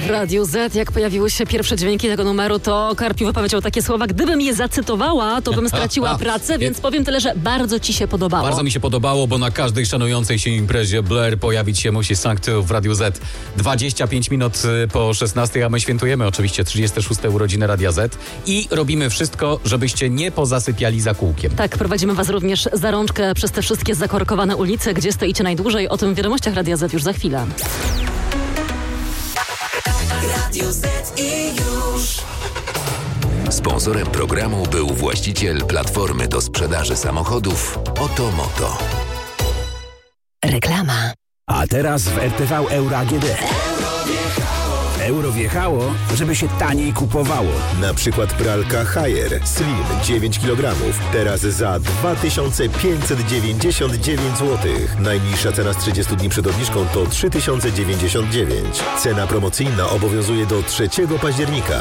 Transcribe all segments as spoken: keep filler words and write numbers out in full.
W Radiu Z, jak pojawiły się pierwsze dźwięki tego numeru, to Karpiu wypowiedział takie słowa: gdybym je zacytowała, to bym straciła pracę, więc powiem tyle, że bardzo ci się podobało. Bardzo mi się podobało, bo na każdej szanującej się imprezie Blair pojawić się musi Sanctu w Radiu Z. dwadzieścia pięć minut po szesnastej, a my świętujemy oczywiście trzydzieste szóste urodziny Radia Z i robimy wszystko, żebyście nie pozasypiali za kółkiem. Tak, prowadzimy was również za rączkę przez te wszystkie zakorkowane ulice, gdzie stoicie najdłużej. O tym w wiadomościach Radia Z już za chwilę. Radio Z i już. Sponsorem programu był właściciel platformy do sprzedaży samochodów Otomoto. Reklama. A teraz w R T V Euro A G D. Euro wjechało, żeby się taniej kupowało. Na przykład pralka Haier Slim dziewięć kilogramów. Teraz za dwa tysiące pięćset dziewięćdziesiąt dziewięć złotych. Najniższa cena z trzydziestu dni przed obniżką to trzy tysiące dziewięćdziesiąt dziewięć. Cena promocyjna obowiązuje do trzeciego października.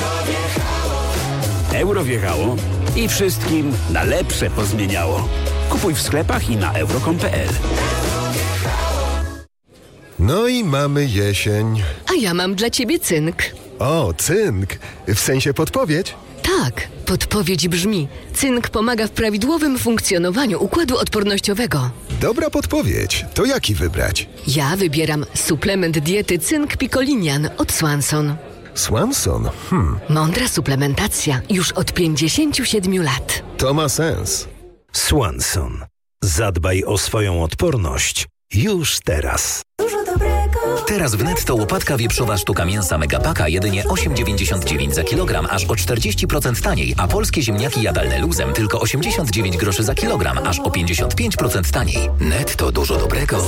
Euro wjechało i wszystkim na lepsze pozmieniało. Kupuj w sklepach i na euro kropka com kropka p l. No i mamy jesień. A ja mam dla ciebie cynk. O, cynk. W sensie podpowiedź? Tak, podpowiedź brzmi: cynk pomaga w prawidłowym funkcjonowaniu układu odpornościowego. Dobra podpowiedź. To jaki wybrać? Ja wybieram suplement diety cynk Picolinian od Swanson. Swanson? Hmm. Mądra suplementacja już od pięćdziesięciu siedmiu lat. To ma sens. Swanson. Zadbaj o swoją odporność już teraz. Teraz w Netto łopatka wieprzowa sztuka mięsa Megapaka jedynie osiem dziewięćdziesiąt dziewięć za kilogram, aż o czterdzieści procent taniej, a polskie ziemniaki jadalne luzem tylko osiemdziesiąt dziewięć groszy za kilogram, aż o pięćdziesiąt pięć procent taniej. Netto, dużo dobrego.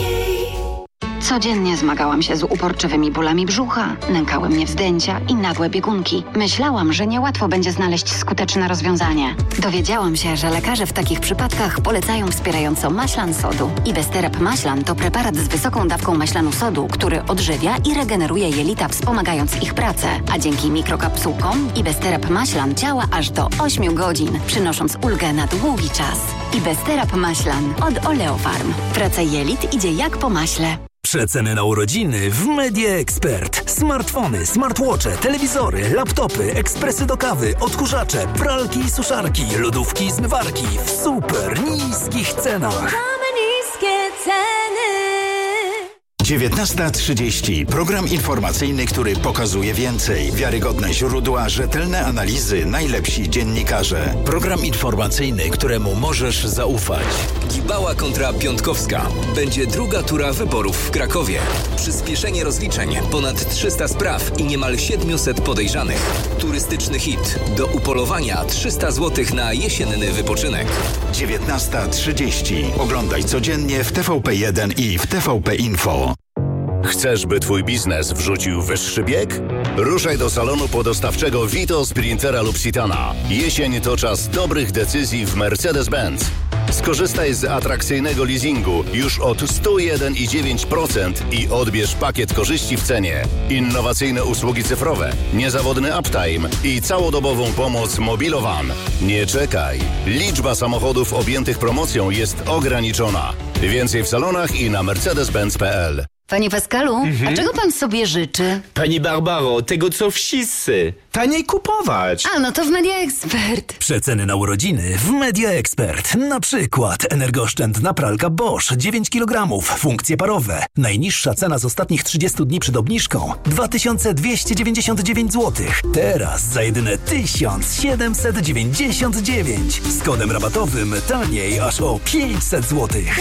Codziennie zmagałam się z uporczywymi bólami brzucha, nękały mnie wzdęcia i nagłe biegunki. Myślałam, że niełatwo będzie znaleźć skuteczne rozwiązanie. Dowiedziałam się, że lekarze w takich przypadkach polecają wspierająco maślan sodu. Ibesterap maślan to preparat z wysoką dawką maślanu sodu, który odżywia i regeneruje jelita, wspomagając ich pracę. A dzięki mikrokapsułkom Ibesterap maślan działa aż do ośmiu godzin, przynosząc ulgę na długi czas. Ibesterap maślan od Oleofarm. Praca jelit idzie jak po maśle. Przeceny na urodziny w Media Expert. Smartfony, smartwatche, telewizory, laptopy, ekspresy do kawy, odkurzacze, pralki i suszarki, lodówki i zmywarki w super niskich cenach. Mamy niskie ceny. dziewiętnasta trzydzieści. Program informacyjny, który pokazuje więcej. Wiarygodne źródła, rzetelne analizy, najlepsi dziennikarze. Program informacyjny, któremu możesz zaufać. Gibała kontra Piątkowska. Będzie druga tura wyborów w Krakowie. Przyspieszenie rozliczeń, ponad trzysta spraw i niemal siedmiuset podejrzanych. Turystyczny hit. Do upolowania trzysta złotych na jesienny wypoczynek. dziewiętnasta trzydzieści. Oglądaj codziennie w T V P jeden i w T V P Info. Chcesz, by twój biznes wrzucił wyższy bieg? Ruszaj do salonu podostawczego Vito, Sprintera lub Citana. Jesień to czas dobrych decyzji w Mercedes-Benz. Skorzystaj z atrakcyjnego leasingu już od sto jeden i dziewięć procent i odbierz pakiet korzyści w cenie. Innowacyjne usługi cyfrowe, niezawodny uptime i całodobową pomoc Mobilowan. Nie czekaj. Liczba samochodów objętych promocją jest ograniczona. Więcej w salonach i na mercedes benz kropka p l. Panie Pascalu, Mhm. a czego pan sobie życzy? Pani Barbaro, tego co wszyscy. Taniej kupować. A, no to w Media Expert. Przeceny na urodziny w Media Expert. Na przykład energooszczędna pralka Bosch dziewięć kilogramów, funkcje parowe. Najniższa cena z ostatnich trzydziestu dni przed obniżką dwa tysiące dwieście dziewięćdziesiąt dziewięć złotych. Teraz za jedyne tysiąc siedemset dziewięćdziesiąt dziewięć. Z kodem rabatowym taniej aż o pięćset złotych.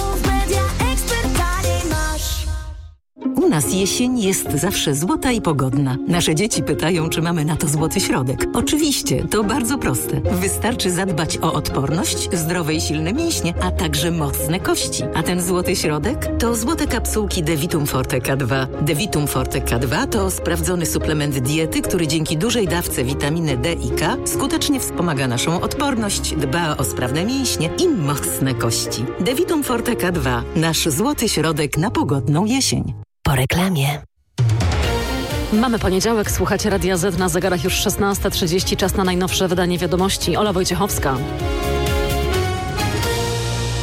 U nas jesień jest zawsze złota i pogodna. Nasze dzieci pytają, czy mamy na to złoty środek. Oczywiście, to bardzo proste. Wystarczy zadbać o odporność, zdrowe i silne mięśnie, a także mocne kości. A ten złoty środek to złote kapsułki Devitum Forte K dwa. Devitum Forte K dwa to sprawdzony suplement diety, który dzięki dużej dawce witaminy D i K skutecznie wspomaga naszą odporność, dba o sprawne mięśnie i mocne kości. Devitum Forte K dwa. Nasz złoty środek na pogodną jesień. Po reklamie. Mamy poniedziałek, słuchacie Radia Z, na zegarach już szesnasta trzydzieści, czas na najnowsze wydanie wiadomości. Ola Wojciechowska.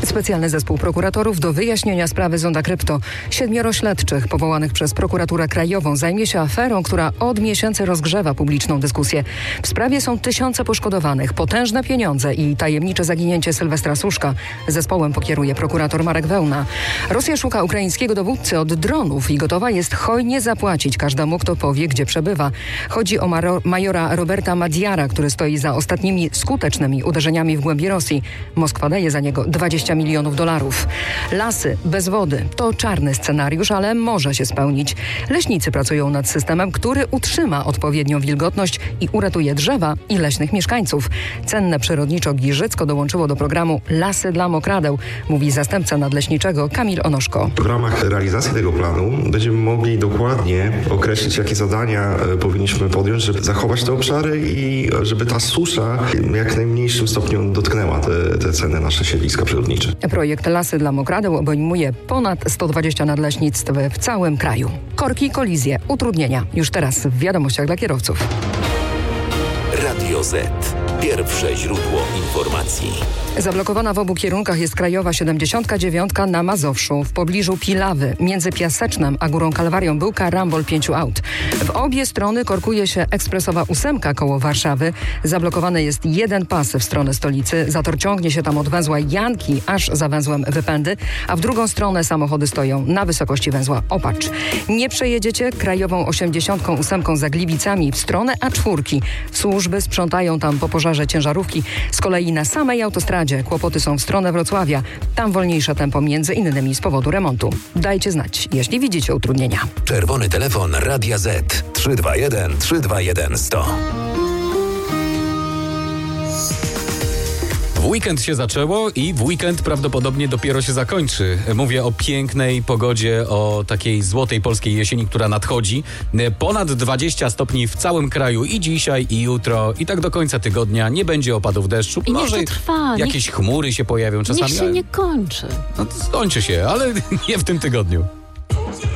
Specjalny zespół prokuratorów do wyjaśnienia sprawy Zonda Krypto. Siedmioro śledczych powołanych przez prokuraturę krajową zajmie się aferą, która od miesięcy rozgrzewa publiczną dyskusję. W sprawie są tysiące poszkodowanych, potężne pieniądze i tajemnicze zaginięcie Sylwestra Suszka. Zespołem pokieruje prokurator Marek Wełna. Rosja szuka ukraińskiego dowódcy od dronów i gotowa jest hojnie zapłacić każdemu, kto powie, gdzie przebywa. Chodzi o maro- majora Roberta Madiara, który stoi za ostatnimi skutecznymi uderzeniami w głębi Rosji. Moskwa daje za niego dwadzieścia milionów dolarów. Lasy bez wody to czarny scenariusz, ale może się spełnić. Leśnicy pracują nad systemem, który utrzyma odpowiednią wilgotność i uratuje drzewa i leśnych mieszkańców. Cenne przyrodniczo Giżycko dołączyło do programu Lasy dla Mokradeł, mówi zastępca nadleśniczego Kamil Onoszko. W ramach realizacji tego planu będziemy mogli dokładnie określić, jakie zadania powinniśmy podjąć, żeby zachować te obszary i żeby ta susza w jak najmniejszym stopniu dotknęła te, te cenne nasze siedliska przyrodnicze. Projekt Lasy dla Mokradeł obejmuje ponad sto dwadzieścia nadleśnictw w całym kraju. Korki, kolizje, utrudnienia. Już teraz w wiadomościach dla kierowców. Radio Z. Pierwsze źródło informacji. Zablokowana w obu kierunkach jest krajowa siedemdziesiąt dziewięć na Mazowszu. W pobliżu Pilawy, między Piasecznem a Górą Kalwarią był karambol pięciu aut. W obie strony korkuje się ekspresowa ósemka koło Warszawy. Zablokowany jest jeden pas w stronę stolicy. Zator ciągnie się tam od węzła Janki aż za węzłem Wypędy, a w drugą stronę samochody stoją na wysokości węzła Opacz. Nie przejedziecie krajową osiemdziesiąt osiem za Gliwicami w stronę A cztery. Służby sprzątają tam po pożarze ciężarówki. Z kolei na samej autostradzie kłopoty są w stronę Wrocławia. Tam wolniejsze tempo między innymi z powodu remontu. Dajcie znać, jeśli widzicie utrudnienia. Czerwony telefon Radia Z trzy dwa jeden trzy dwa jeden sto. W weekend się zaczęło i w weekend prawdopodobnie dopiero się zakończy. Mówię o pięknej pogodzie, o takiej złotej polskiej jesieni, która nadchodzi. Ponad dwadzieścia stopni w całym kraju i dzisiaj, i jutro, i tak do końca tygodnia. Nie będzie opadów deszczu. I Może niech to trwa. jakieś niech, chmury się pojawią czasami. Niech się nie kończy. No, skończy się, ale nie w tym tygodniu.